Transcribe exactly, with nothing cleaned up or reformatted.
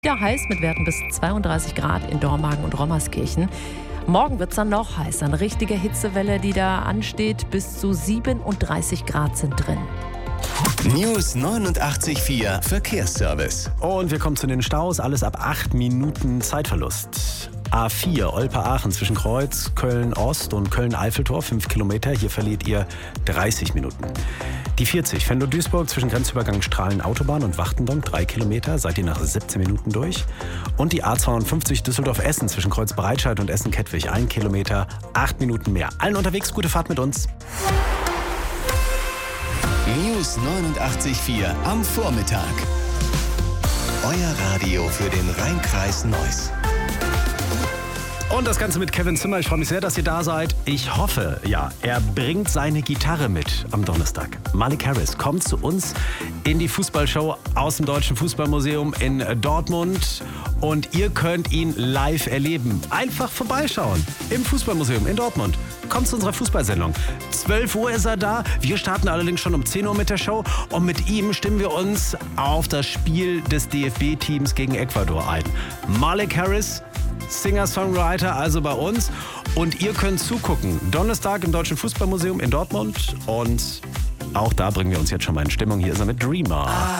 Ja, heiß mit Werten bis zweiunddreißig Grad in Dormagen und Rommerskirchen. Morgen wird es dann noch heißer. Eine richtige Hitzewelle, die da ansteht. Bis zu siebenunddreißig Grad sind drin. News neunundachtzig Komma vier Verkehrsservice. Und wir kommen zu den Staus. Alles ab acht Minuten Zeitverlust. A vier Olpe-Aachen zwischen Kreuz, Köln-Ost und Köln-Eiffeltor, fünf Kilometer. Hier verliert ihr dreißig Minuten. Die vierzig Venlo-Duisburg zwischen Grenzübergang Strahlen-Autobahn und Wachtendonk, drei Kilometer. Seid ihr nach siebzehn Minuten durch. Und die A zweiundfünfzig Düsseldorf-Essen zwischen Kreuz Breitscheid und Essen-Kettwig, ein Kilometer, acht Minuten mehr. Allen unterwegs, gute Fahrt mit uns. News neunundachtzig Komma vier am Vormittag. Euer Radio für den Rhein-Kreis Neuss. Und das Ganze mit Kevin Zimmer. Ich freue mich sehr, dass ihr da seid. Ich hoffe, ja, er bringt seine Gitarre mit am Donnerstag. Malik Harris kommt zu uns in die Fußballshow aus dem Deutschen Fußballmuseum in Dortmund. Und ihr könnt ihn live erleben. Einfach vorbeischauen im Fußballmuseum in Dortmund. Kommt zu unserer Fußballsendung. zwölf Uhr ist er da. Wir starten allerdings schon um zehn Uhr mit der Show. Und mit ihm stimmen wir uns auf das Spiel des D F B-Teams gegen Ecuador ein. Malik Harris, Singer-Songwriter, also bei uns. Und ihr könnt zugucken. Donnerstag im Deutschen Fußballmuseum in Dortmund. Und auch da bringen wir uns jetzt schon mal in Stimmung. Hier ist er mit Dreamer.